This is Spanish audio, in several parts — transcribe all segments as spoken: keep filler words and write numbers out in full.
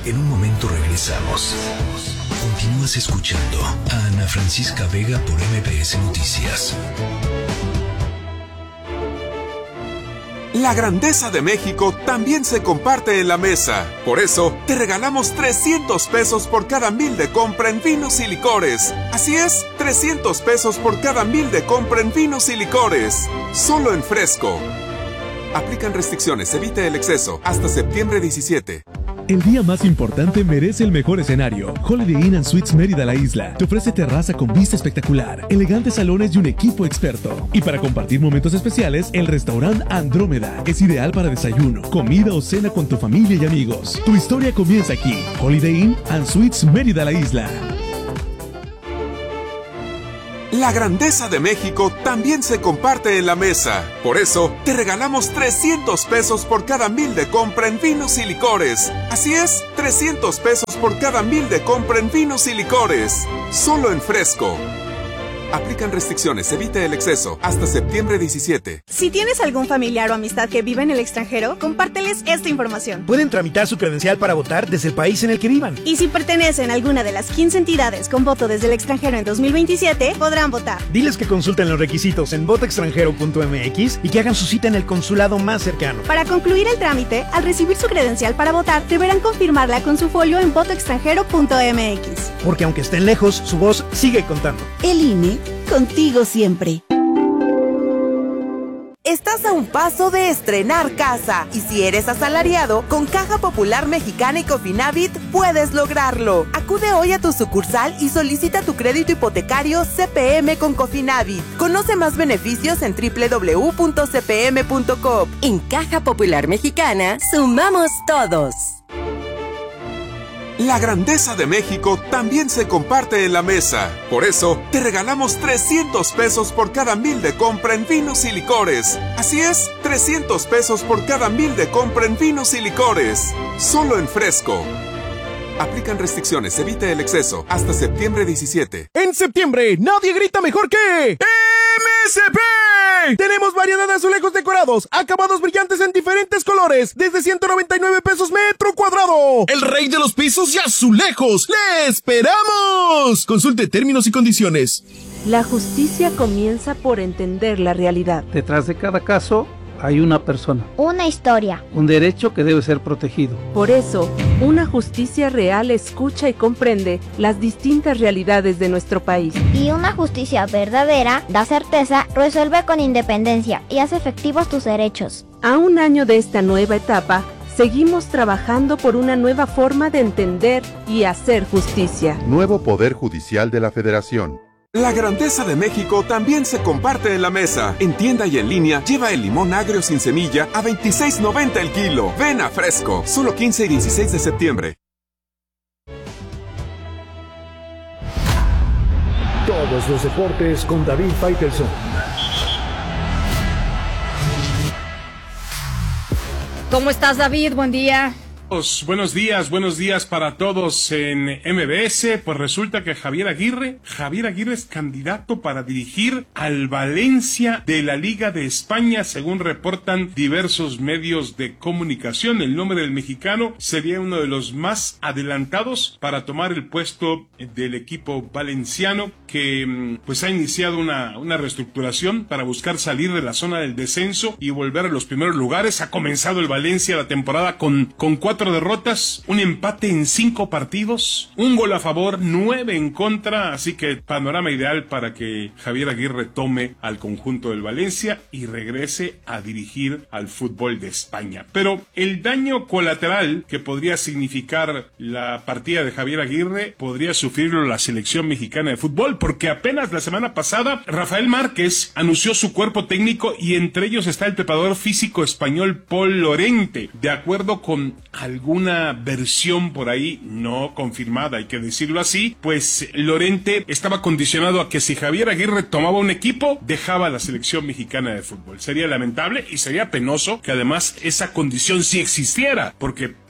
En un momento regresamos. Continúas escuchando a Ana Francisca Vega por M B S Noticias. La grandeza de México también se comparte en la mesa. Por eso, te regalamos trescientos pesos por cada mil de compra en vinos y licores. Así es, trescientos pesos por cada mil de compra en vinos y licores. Solo en Fresco. Aplican restricciones, evite el exceso. Hasta septiembre diecisiete. El día más importante merece el mejor escenario. Holiday Inn and Suites Mérida La Isla te ofrece terraza con vista espectacular, elegantes salones y un equipo experto. Y para compartir momentos especiales, el restaurante Andrómeda es ideal para desayuno, comida o cena con tu familia y amigos. Tu historia comienza aquí. Holiday Inn and Suites Mérida La Isla. La grandeza de México también se comparte en la mesa. Por eso, te regalamos trescientos pesos por cada mil de compra en vinos y licores. Así es, trescientos pesos por cada mil de compra en vinos y licores. Solo en Fresco. Aplican restricciones, evite el exceso. Hasta septiembre diecisiete. Si tienes algún familiar o amistad que vive en el extranjero, compárteles esta información. Pueden tramitar su credencial para votar desde el país en el que vivan. Y si pertenecen a alguna de las quince entidades con voto desde el extranjero en dos mil veintisiete, podrán votar. Diles que consulten los requisitos en voto extranjero punto m x y que hagan su cita en el consulado más cercano. Para concluir el trámite, al recibir su credencial para votar, deberán confirmarla con su folio en voto extranjero punto m x. Porque aunque estén lejos, su voz sigue contando. El I N E, contigo siempre. Estás a un paso de estrenar casa y si eres asalariado, con Caja Popular Mexicana y Cofinavit puedes lograrlo. Acude hoy a tu sucursal y solicita tu crédito hipotecario C P M con Cofinavit. Conoce más beneficios en doble u doble u doble u punto c p m punto com. En Caja Popular Mexicana, sumamos todos. La grandeza de México también se comparte en la mesa. Por eso, te regalamos trescientos pesos por cada mil de compra en vinos y licores. Así es, trescientos pesos por cada mil de compra en vinos y licores. Solo en Fresco. Aplican restricciones, evite el exceso. Hasta septiembre diecisiete. En septiembre, nadie grita mejor que M S P. Tenemos variedad de azulejos decorados, acabados brillantes en diferentes colores, desde ciento noventa y nueve pesos metro cuadrado. El rey de los pisos y azulejos. ¡Le esperamos! Consulte términos y condiciones. La justicia comienza por entender la realidad. Detrás de cada caso hay una persona, una historia, un derecho que debe ser protegido. Por eso, una justicia real escucha y comprende las distintas realidades de nuestro país. Y una justicia verdadera da certeza, resuelve con independencia y hace efectivos tus derechos. A un año de esta nueva etapa, seguimos trabajando por una nueva forma de entender y hacer justicia. Nuevo Poder Judicial de la Federación. La grandeza de México también se comparte en la mesa. En tienda y en línea, lleva el limón agrio sin semilla a veintiséis noventa el kilo. Ven a Fresco, solo quince y dieciséis de septiembre. Todos los deportes con David Faitelson. ¿Cómo estás, David? Buen día. Buenos días, buenos días para todos en M B S. Pues resulta que Javier Aguirre, Javier Aguirre es candidato para dirigir al Valencia de la Liga de España, según reportan diversos medios de comunicación. El nombre del mexicano sería uno de los más adelantados para tomar el puesto del equipo valenciano, que pues ha iniciado una, una reestructuración para buscar salir de la zona del descenso y volver a los primeros lugares. Ha comenzado el Valencia la temporada con, con cuatro derrotas, un empate en cinco partidos, un gol a favor, nueve en contra, así que panorama ideal para que Javier Aguirre tome al conjunto del Valencia y regrese a dirigir al fútbol de España. Pero el daño colateral que podría significar la partida de Javier Aguirre podría sufrirlo la selección mexicana de fútbol, porque apenas la semana pasada Rafael Márquez anunció su cuerpo técnico y entre ellos está el preparador físico español Pol Lorente. De acuerdo con alguna versión por ahí no confirmada, hay que decirlo así, pues Lorente estaba condicionado a que si Javier Aguirre tomaba un equipo, dejaba a la selección mexicana de fútbol. Sería lamentable y sería penoso que además esa condición sí existiera, porque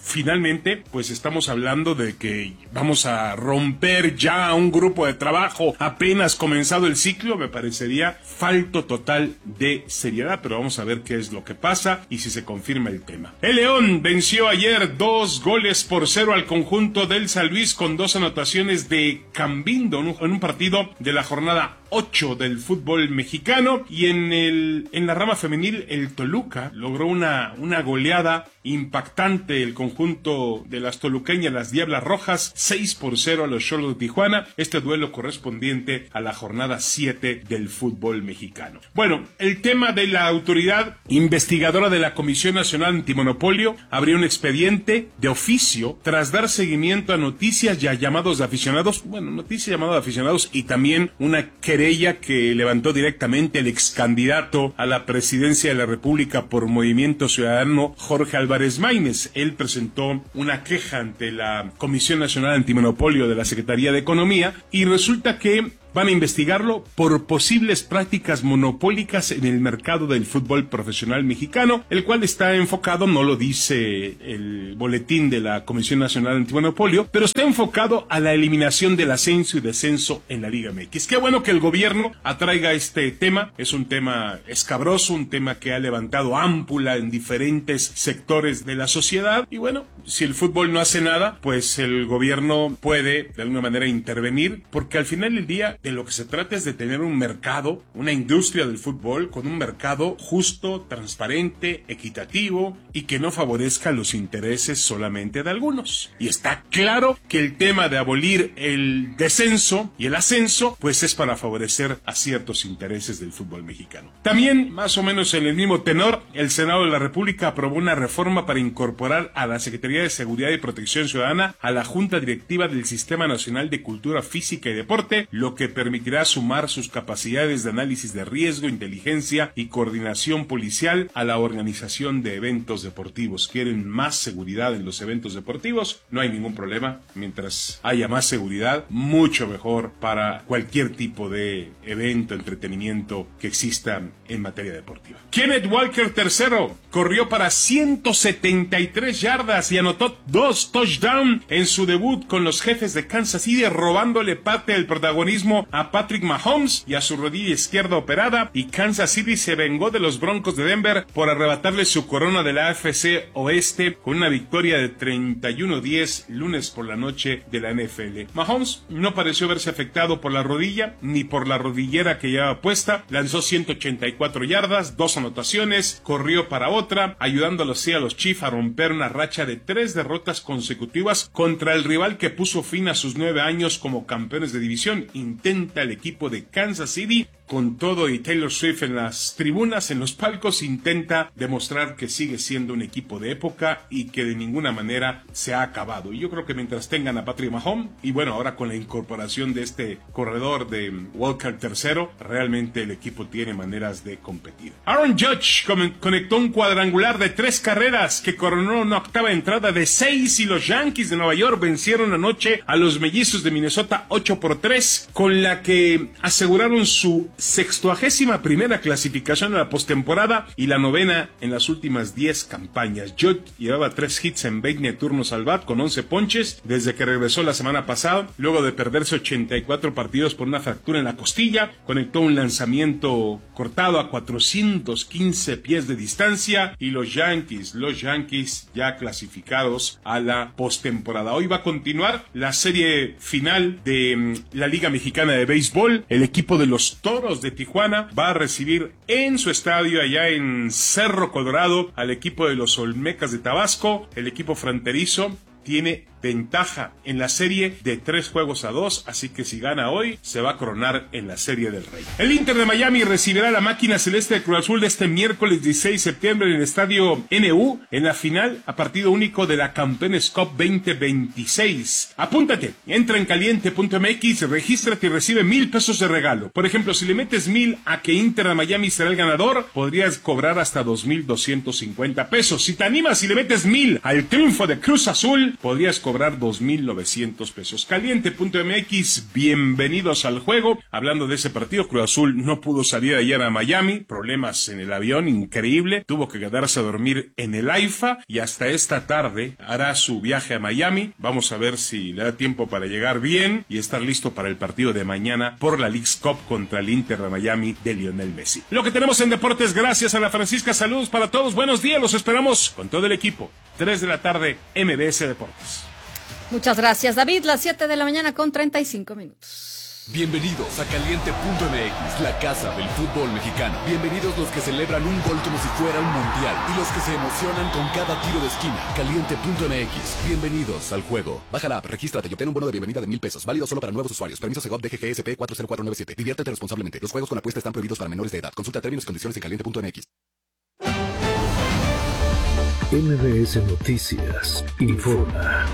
finalmente pues estamos hablando de que vamos a romper ya un grupo de trabajo apenas comenzado el ciclo. Me parecería falto total de seriedad, pero vamos a ver qué es lo que pasa y si se confirma el tema. El León venció ayer dos goles por cero al conjunto del San Luis con dos anotaciones de Cambindo en un, en un partido de la jornada ocho del fútbol mexicano. Y en el en la rama femenil el Toluca logró una, una goleada impactante, el conjunto de las toluqueñas, las Diablas Rojas, seis por cero a los Xolos de Tijuana, este duelo correspondiente a la jornada siete del fútbol mexicano. Bueno, el tema de la autoridad investigadora de la Comisión Nacional Antimonopolio abrió un expediente de oficio tras dar seguimiento a noticias y a llamados de aficionados, bueno, noticias y llamados de aficionados y también una querella que levantó directamente el ex candidato a la presidencia de la República por Movimiento Ciudadano, Jorge Álvarez Maínez. Él presentó una queja ante la Comisión Nacional Antimonopolio de la Secretaría de Economía y resulta que van a investigarlo por posibles prácticas monopólicas en el mercado del fútbol profesional mexicano, el cual está enfocado, no lo dice el boletín de la Comisión Nacional Antimonopolio, pero está enfocado a la eliminación del ascenso y descenso en la Liga M X. Qué bueno que el gobierno atraiga este tema, es un tema escabroso, un tema que ha levantado ámpula en diferentes sectores de la sociedad, y bueno, si el fútbol no hace nada, pues el gobierno puede de alguna manera intervenir, porque al final del día de lo que se trata es de tener un mercado, una industria del fútbol con un mercado justo, transparente, equitativo y que no favorezca los intereses solamente de algunos. Y está claro que el tema de abolir el descenso y el ascenso pues es para favorecer a ciertos intereses del fútbol mexicano. También, más o menos en el mismo tenor, el Senado de la República aprobó una reforma para incorporar a la Secretaría de Seguridad y Protección Ciudadana a la Junta Directiva del Sistema Nacional de Cultura Física y Deporte, lo que permitirá sumar sus capacidades de análisis de riesgo, inteligencia y coordinación policial a la organización de eventos deportivos. ¿Quieren más seguridad en los eventos deportivos? No hay ningún problema. Mientras haya más seguridad, mucho mejor para cualquier tipo de evento, entretenimiento que exista en materia deportiva. Kenneth Walker tercero corrió para ciento setenta y tres yardas y anotó dos touchdowns en su debut con los Jefes de Kansas City, robándole parte del protagonismo a Patrick Mahomes y a su rodilla izquierda operada, y Kansas City se vengó de los Broncos de Denver por arrebatarle su corona de la A F C Oeste con una victoria de treinta y uno a diez lunes por la noche de la N F L. Mahomes no pareció verse afectado por la rodilla ni por la rodillera que llevaba puesta, lanzó ciento ochenta y cuatro yardas, dos anotaciones, corrió para otra, ayudándolo así a los Chiefs a romper una racha de tres derrotas consecutivas contra el rival que puso fin a sus nueve años como campeones de división. Intenta el equipo de Kansas City, con todo y Taylor Swift en las tribunas, en los palcos, intenta demostrar que sigue siendo un equipo de época y que de ninguna manera se ha acabado. Y yo creo que mientras tengan a Patrick Mahomes, y bueno, ahora con la incorporación de este corredor de Walker tercero, realmente el equipo tiene maneras de competir. Aaron Judge conectó un cuadrangular de tres carreras que coronó una octava entrada de seis, y los Yankees de Nueva York vencieron anoche a los Mellizos de Minnesota ocho por tres, con la que aseguraron su sextuagésima primera clasificación a la postemporada y la novena en las últimas diez campañas. Judge llevaba tres hits en veinte turnos al bat con once ponches desde que regresó la semana pasada, luego de perderse ochenta y cuatro partidos por una fractura en la costilla. Conectó un lanzamiento cortado a cuatrocientos quince pies de distancia, y los Yankees, los Yankees ya clasificados a la postemporada. Hoy va a continuar la serie final de la Liga Mexicana de Béisbol. El equipo de los Toros de Tijuana va a recibir en su estadio allá en Cerro Colorado al equipo de los Olmecas de Tabasco. El equipo fronterizo tiene ventaja en la serie de tres juegos a dos, así que si gana hoy, se va a coronar en la Serie del Rey. El Inter de Miami recibirá a la máquina celeste de Cruz Azul de este miércoles dieciséis de septiembre en el estadio N U, en la final a partido único de la Campeones Cup veinte veintiséis. Apúntate, entra en caliente punto m x, regístrate y recibe mil pesos de regalo. Por ejemplo, si le metes mil a que Inter de Miami será el ganador, podrías cobrar hasta dos mil doscientos cincuenta pesos. Si te animas y le metes mil al triunfo de Cruz Azul, podrías cobrar cobrar dos mil novecientos pesos. Caliente punto m x, bienvenidos al juego. Hablando de ese partido, Cruz Azul no pudo salir ayer a Miami, problemas en el avión, increíble, tuvo que quedarse a dormir en el AIFA y hasta esta tarde hará su viaje a Miami. Vamos a ver si le da tiempo para llegar bien y estar listo para el partido de mañana por la Leagues Cup contra el Inter de Miami de Lionel Messi. Lo que tenemos en deportes, gracias a Ana Francisca, saludos para todos, buenos días, los esperamos con todo el equipo. tres de la tarde, M B S Deportes. Muchas gracias, David. Las siete de la mañana con treinta y cinco minutos. Bienvenidos a Caliente punto m x, la casa del fútbol mexicano. Bienvenidos los que celebran un gol como si fuera un mundial y los que se emocionan con cada tiro de esquina. Caliente punto m x, bienvenidos al juego. Baja la app, regístrate y obtén un bono de bienvenida de mil pesos, válido solo para nuevos usuarios. Permiso Segov D G G S P cuatro cero cuatro nueve siete. Diviértete responsablemente. Los juegos con apuesta están prohibidos para menores de edad. Consulta términos y condiciones en caliente punto m x. M B S Noticias informa.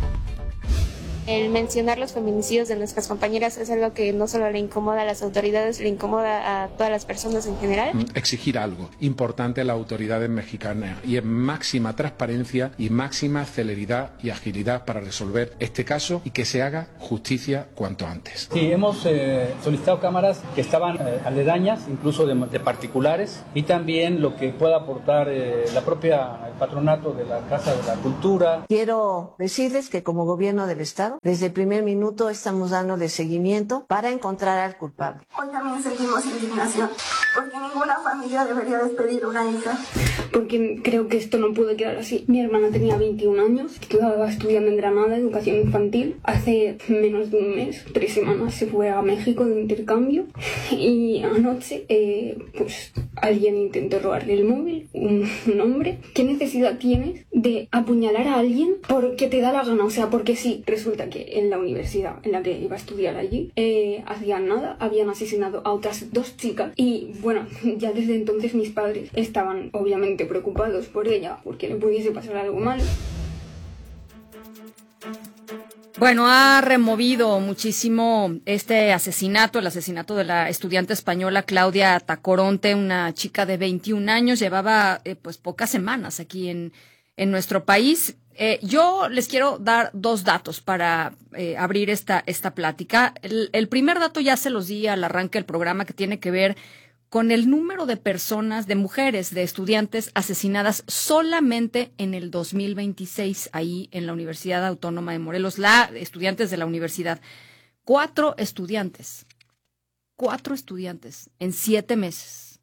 El mencionar los feminicidios de nuestras compañeras es algo que no solo le incomoda a las autoridades, le incomoda a todas las personas en general. Exigir algo importante a las autoridades mexicanas y es máxima transparencia y máxima celeridad y agilidad para resolver este caso y que se haga justicia cuanto antes. Sí, hemos eh, solicitado cámaras que estaban eh, aledañas, incluso de, de particulares, y también lo que pueda aportar eh, la propia el patronato de la Casa de la Cultura. Quiero decirles que como gobierno del Estado, desde el primer minuto estamos dándole seguimiento para encontrar al culpable. Hoy también sentimos indignación, porque ninguna familia debería despedir a una hija. Porque creo que esto no puede quedar así. Mi hermana tenía veintiún años, estaba estudiando en Granada, educación infantil. Hace menos de un mes, tres semanas, se fue a México de intercambio. Y anoche, eh, pues alguien intentó robarle el móvil, un, un hombre. ¿Qué necesidad tienes de apuñalar a alguien porque te da la gana? O sea, porque sí, resulta que en la universidad en la que iba a estudiar allí, eh, hacían nada, habían asesinado a otras dos chicas y bueno, ya desde entonces mis padres estaban obviamente preocupados por ella porque le pudiese pasar algo malo. Bueno, ha removido muchísimo este asesinato, el asesinato de la estudiante española Claudia Tacoronte, una chica de veintiún años, llevaba eh, pues pocas semanas aquí en, en nuestro país. Eh, yo les quiero dar dos datos para eh, abrir esta, esta plática. El, el primer dato ya se los di al arranque del programa, que tiene que ver con el número de personas, de mujeres, de estudiantes asesinadas solamente en el dos mil veintiséis, ahí en la Universidad Autónoma de Morelos, la estudiantes de la universidad. Cuatro estudiantes, cuatro estudiantes en siete meses.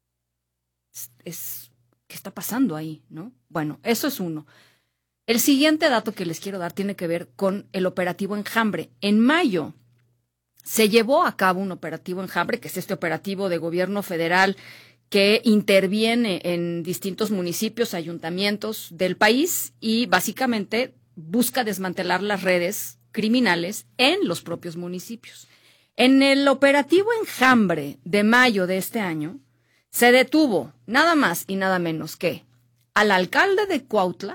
Es, es, ¿qué está pasando ahí, no? Bueno, eso es uno. El siguiente dato que les quiero dar tiene que ver con el operativo Enjambre. En mayo se llevó a cabo un operativo Enjambre, que es este operativo de gobierno federal que interviene en distintos municipios, ayuntamientos del país y básicamente busca desmantelar las redes criminales en los propios municipios. En el operativo Enjambre de mayo de este año se detuvo nada más y nada menos que al alcalde de Cuautla,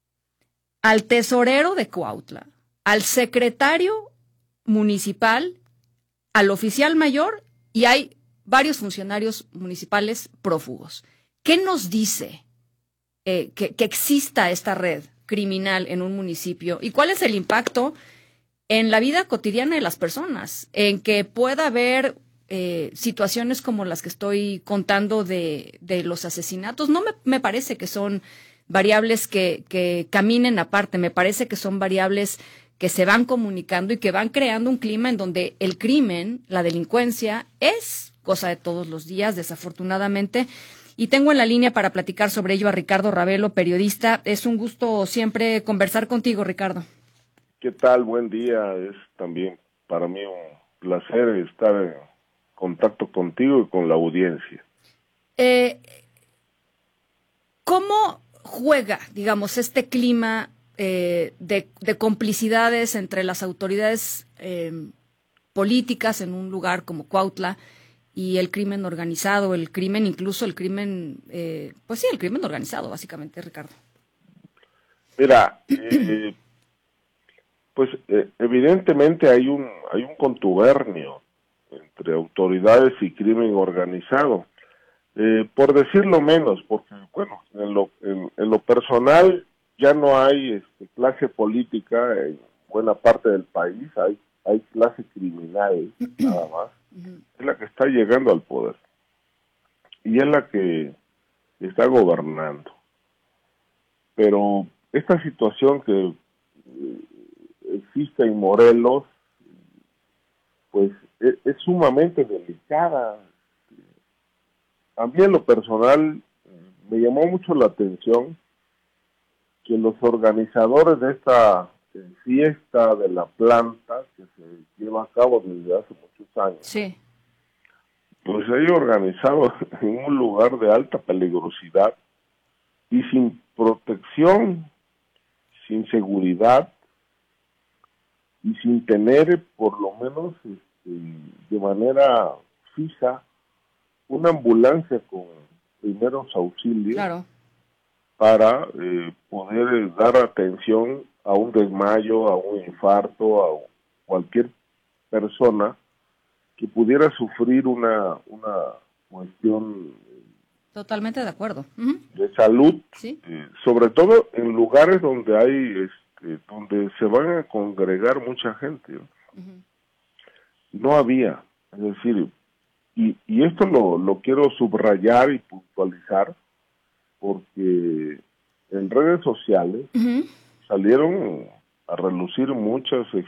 al tesorero de Cuautla, al secretario municipal, al oficial mayor y hay varios funcionarios municipales prófugos. ¿Qué nos dice eh, que, que exista esta red criminal en un municipio? ¿Y cuál es el impacto en la vida cotidiana de las personas? En que pueda haber eh, situaciones como las que estoy contando de, de los asesinatos. No me, me parece que son variables que, que caminen aparte, me parece que son variables que se van comunicando y que van creando un clima en donde el crimen, la delincuencia, es cosa de todos los días, desafortunadamente. Y tengo en la línea para platicar sobre ello a Ricardo Ravelo, periodista. Es un gusto siempre conversar contigo, Ricardo. ¿Qué tal? Buen día. Es también para mí un placer estar en contacto contigo y con la audiencia. Eh, ¿Cómo juega, digamos, este clima eh, de, de complicidades entre las autoridades eh, políticas en un lugar como Cuautla y el crimen organizado, el crimen, incluso el crimen, eh, pues sí, el crimen organizado, básicamente, Ricardo? Mira, eh, pues eh, evidentemente hay un hay un contubernio entre autoridades y crimen organizado. Eh, por decirlo menos, porque, bueno, en lo, en, en lo personal, ya no hay este, clase política en buena parte del país, hay, hay clase criminal nada más, es la que está llegando al poder y es la que está gobernando. Pero esta situación que eh, existe en Morelos, pues es, es sumamente delicada. A mí en lo personal me llamó mucho la atención que los organizadores de esta eh, fiesta de la planta, que se lleva a cabo desde hace muchos años, sí, pues se haya organizado en un lugar de alta peligrosidad y sin protección, sin seguridad y sin tener por lo menos este, de manera fija una ambulancia con primeros auxilios, claro, para eh, poder dar atención a un desmayo, a un infarto, a cualquier persona que pudiera sufrir una, una cuestión totalmente de acuerdo. Uh-huh. de salud, ¿sí? eh, sobre todo en lugares donde hay, este, donde se van a congregar mucha gente. ¿no? Uh-huh. No había, es decir, y, y esto lo, lo quiero subrayar y puntualizar, porque en redes sociales uh-huh. salieron a relucir muchas